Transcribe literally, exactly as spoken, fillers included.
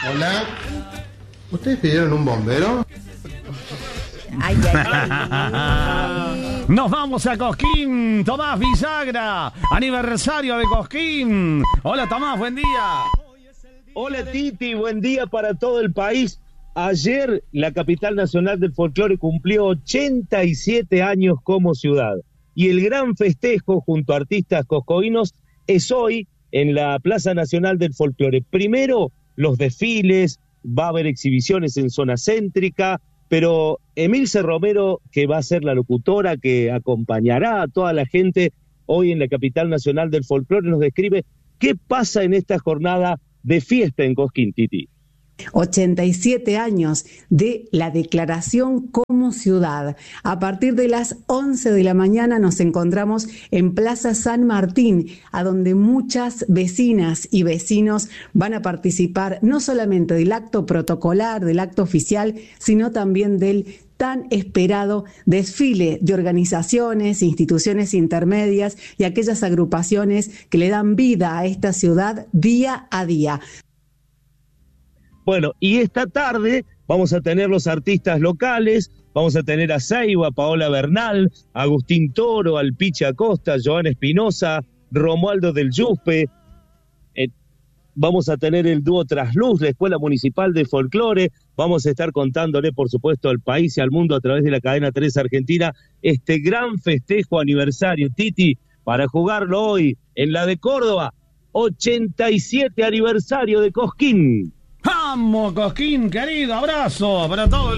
Hola. ¿Ustedes pidieron un bombero? Ay, ay, ay. Nos vamos a Cosquín, Tomás Bisagra, aniversario de Cosquín. Hola Tomás, buen día. Hola Titi, buen día para todo el país. Ayer la capital nacional del folclore cumplió ochenta y siete años como ciudad. Y el gran festejo junto a artistas coscoínos es hoy en la Plaza Nacional del Folclore. Primero, los desfiles, va a haber exhibiciones en zona céntrica, pero Emilce Romero, que va a ser la locutora que acompañará a toda la gente hoy en la capital nacional del folclore, nos describe qué pasa en esta jornada de fiesta en Cosquín, Titi. ochenta y siete años de la declaración como ciudad. A partir de las once de la mañana nos encontramos en Plaza San Martín, a donde muchas vecinas y vecinos van a participar no solamente del acto protocolar, del acto oficial, sino también del tan esperado desfile de organizaciones, instituciones intermedias y aquellas agrupaciones que le dan vida a esta ciudad día a día. Bueno, y esta tarde vamos a tener los artistas locales, vamos a tener a Seiwa, Paola Bernal, Agustín Toro, Alpiche Acosta, Joan Espinosa, Romualdo del Yuspe, eh, vamos a tener el dúo Trasluz, la Escuela Municipal de Folclore, vamos a estar contándole, por supuesto, al país y al mundo a través de la cadena tres Argentina, este gran festejo aniversario, Titi, para jugarlo hoy en la de Córdoba, ochenta y siete aniversario de Cosquín. ¡Vamos, Cosquín, querido! ¡Abrazo para todos!